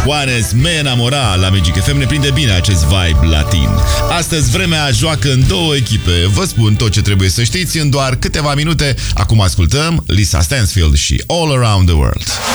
Juanes me enamora la Magic FM ne prinde bine acest vibe latin. Astăzi vremea joacă în două echipe. Vă spun tot ce trebuie să știți în doar câteva minute. Acum ascultăm Lisa Stansfield și All Around the World.